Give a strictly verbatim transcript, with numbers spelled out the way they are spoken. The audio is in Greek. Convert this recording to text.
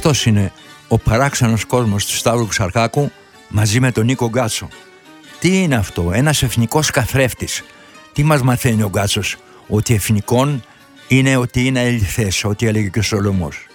Αυτός είναι ο παράξενος κόσμος του Σταύρου Ξαρχάκου μαζί με τον Νίκο Γκάτσο. Τι είναι αυτό, ένας εθνικός καθρέφτης? Τι μας μαθαίνει ο Γκάτσος? Ότι εθνικών είναι ότι είναι αληθές, ό,τι έλεγε και ο Σολομός.